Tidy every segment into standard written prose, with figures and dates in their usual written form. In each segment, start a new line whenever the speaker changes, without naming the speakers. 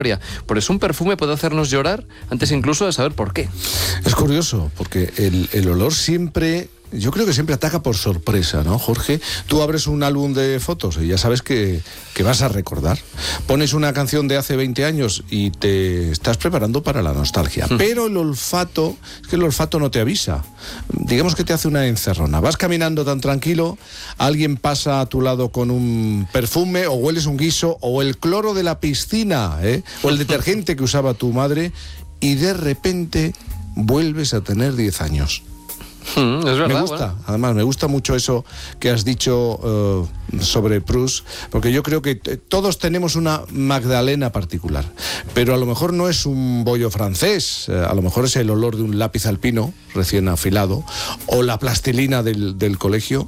Por eso un perfume puede hacernos llorar antes incluso de saber por qué.
Es curioso, porque el olor siempre... Yo creo que siempre ataca por sorpresa, ¿no, Jorge? Tú abres un álbum de fotos y ya sabes que vas a recordar. Pones una canción de hace 20 años y te estás preparando para la nostalgia. Pero el olfato, es que el olfato no te avisa. Digamos que te hace una encerrona. Vas caminando tan tranquilo, alguien pasa a tu lado con un perfume, o hueles un guiso, o el cloro de la piscina, o el detergente que usaba tu madre, y de repente vuelves a tener 10 años.
Es verdad,
me gusta, además me gusta mucho eso que has dicho sobre Proust, porque yo creo que todos tenemos una Magdalena particular, pero a lo mejor no es un bollo francés, a lo mejor es el olor de un lápiz alpino recién afilado, o la plastilina del colegio,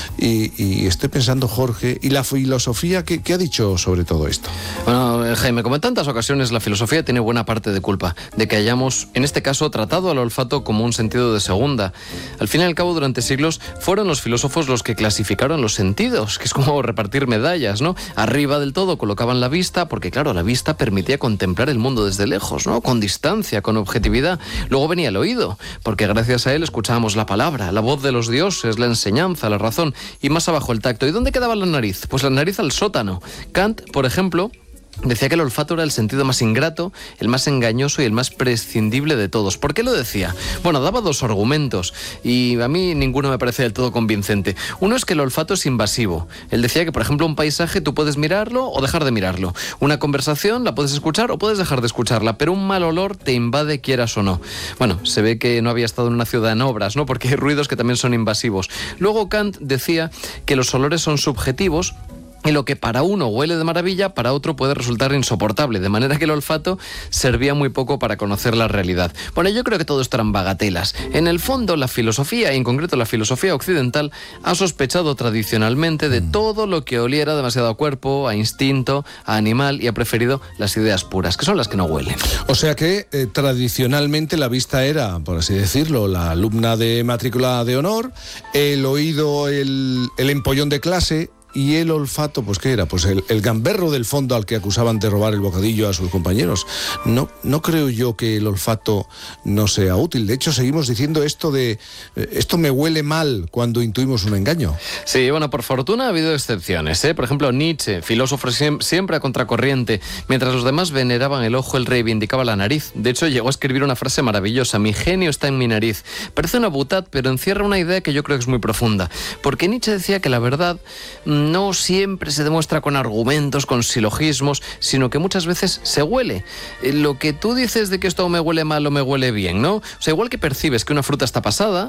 y estoy pensando, Jorge, ¿y la filosofía qué ha dicho sobre todo esto?
Bueno, Jaime, como en tantas ocasiones, la filosofía tiene buena parte de culpa de que hayamos, en este caso, tratado al olfato como un sentido de segunda. Al fin y al cabo, durante siglos, fueron los filósofos los que clasificaron los sentidos, que es como repartir medallas, ¿no? Arriba del todo colocaban la vista, porque claro, la vista permitía contemplar el mundo desde lejos, ¿no? Con distancia, con objetividad. Luego venía el oído, porque gracias a él escuchábamos la palabra, la voz de los dioses, la enseñanza, la razón, y más abajo el tacto. ¿Y dónde quedaba la nariz? Pues la nariz al sótano. Kant, por ejemplo, decía que el olfato era el sentido más ingrato, el más engañoso y el más prescindible de todos. ¿Por qué lo decía? Bueno, daba dos argumentos y a mí ninguno me parece del todo convincente. Uno es que el olfato es invasivo. Él decía que, por ejemplo, un paisaje tú puedes mirarlo o dejar de mirarlo. Una conversación la puedes escuchar o puedes dejar de escucharla, pero un mal olor te invade quieras o no. Bueno, se ve que no había estado en una ciudad en obras, ¿no? Porque hay ruidos que también son invasivos. Luego Kant decía que los olores son subjetivos, y lo que para uno huele de maravilla, para otro puede resultar insoportable, de manera que el olfato servía muy poco para conocer la realidad. Bueno, yo creo que todo esto eran bagatelas. En el fondo, la filosofía, y en concreto la filosofía occidental, ha sospechado tradicionalmente de todo lo que oliera demasiado a cuerpo, a instinto, a animal, y ha preferido las ideas puras, que son las que no huelen.
O sea que tradicionalmente la vista era, por así decirlo, la alumna de matrícula de honor, el oído, el empollón de clase. Y el olfato, pues ¿qué era? Pues el gamberro del fondo al que acusaban de robar el bocadillo a sus compañeros. No creo yo que el olfato no sea útil. De hecho, seguimos diciendo esto de esto me huele mal cuando intuimos un engaño.
Sí, bueno, por fortuna ha habido excepciones, ¿eh? Por ejemplo, Nietzsche, filósofo siempre a contracorriente. Mientras los demás veneraban el ojo, él reivindicaba la nariz. De hecho, llegó a escribir una frase maravillosa: mi genio está en mi nariz. Parece una butad, pero encierra una idea que yo creo que es muy profunda. Porque Nietzsche decía que la verdad no siempre se demuestra con argumentos, con silogismos, sino que muchas veces se huele. Lo que tú dices de que esto me huele mal o me huele bien, ¿no? O sea, igual que percibes que una fruta está pasada,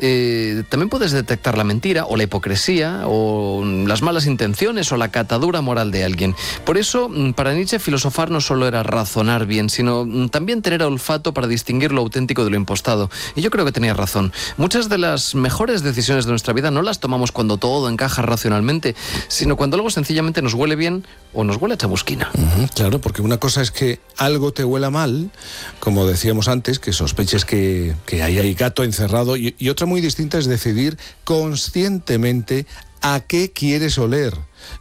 también puedes detectar la mentira o la hipocresía o las malas intenciones o la catadura moral de alguien. Por eso, para Nietzsche, filosofar no solo era razonar bien, sino también tener olfato para distinguir lo auténtico de lo impostado. Y yo creo que tenía razón. Muchas de las mejores decisiones de nuestra vida no las tomamos cuando todo encaja racionalmente, sino cuando algo sencillamente nos huele bien o nos huele a chamusquina.
Claro, porque una cosa es que algo te huela mal, como decíamos antes, que sospeches que hay gato encerrado, y otra muy distinta es decidir conscientemente a qué quieres oler.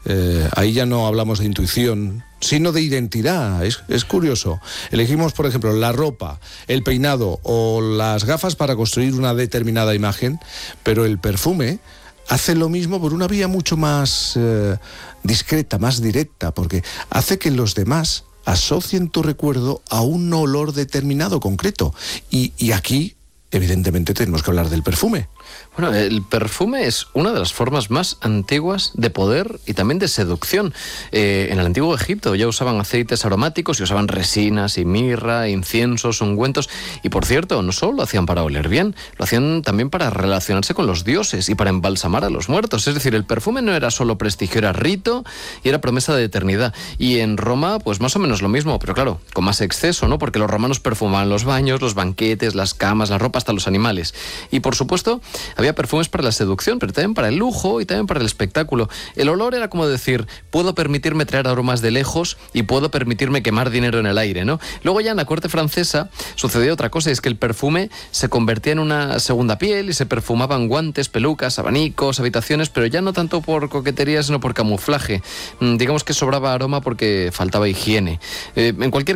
Ahí ya no hablamos de intuición, sino de identidad. Es curioso. Elegimos, por ejemplo, la ropa, el peinado o las gafas para construir una determinada imagen, pero el perfume hace lo mismo por una vía mucho más discreta, más directa, porque hace que los demás asocien tu recuerdo a un olor determinado, concreto. Y aquí, evidentemente, tenemos que hablar del perfume.
Bueno, el perfume es una de las formas más antiguas de poder y también de seducción. En el antiguo Egipto ya usaban aceites aromáticos y usaban resinas y mirra, inciensos, ungüentos. Y por cierto, no solo lo hacían para oler bien, lo hacían también para relacionarse con los dioses y para embalsamar a los muertos. Es decir, el perfume no era solo prestigio, era rito y era promesa de eternidad. Y en Roma, pues más o menos lo mismo, pero claro, con más exceso, ¿no? Porque los romanos perfumaban los baños, los banquetes, las camas, la ropa, hasta los animales. Y por supuesto, había perfumes para la seducción, pero también para el lujo y también para el espectáculo. El olor era como decir, puedo permitirme traer aromas de lejos y puedo permitirme quemar dinero en el aire, ¿no? Luego ya en la corte francesa sucedió otra cosa, es que el perfume se convertía en una segunda piel y se perfumaban guantes, pelucas, abanicos, habitaciones, pero ya no tanto por coquetería, sino por camuflaje. Digamos que sobraba aroma porque faltaba higiene. En cualquier